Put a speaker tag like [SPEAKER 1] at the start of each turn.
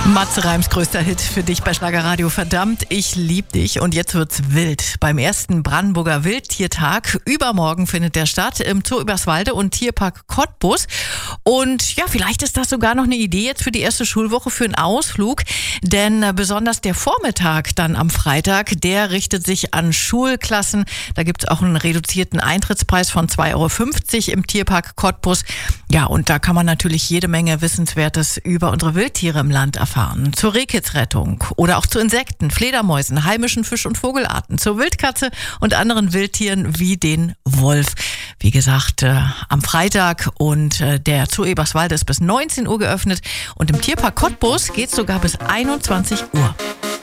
[SPEAKER 1] Matze Reims größter Hit für dich bei Schlagerradio. Verdammt, ich lieb dich. Und jetzt wird's wild. Beim ersten Brandenburger Wildtiertag übermorgen findet der statt im Zoo Eberswalde und Tierpark Cottbus. Und ja, vielleicht ist das sogar noch eine Idee jetzt für die erste Schulwoche für einen Ausflug. Denn besonders der Vormittag dann am Freitag, der richtet sich an Schulklassen. Da gibt's auch einen reduzierten Eintrittspreis von 2,50 € im Tierpark Cottbus. Ja, und da kann man natürlich jede Menge Wissenswertes über unsere Wildtiere im Land erfahren. Zur Rehkitzrettung oder auch zu Insekten, Fledermäusen, heimischen Fisch- und Vogelarten, zur Wildkatze und anderen Wildtieren wie den Wolf. Wie gesagt, am Freitag und der Zoo Eberswalde ist bis 19 Uhr geöffnet und im Tierpark Cottbus geht's sogar bis 21 Uhr.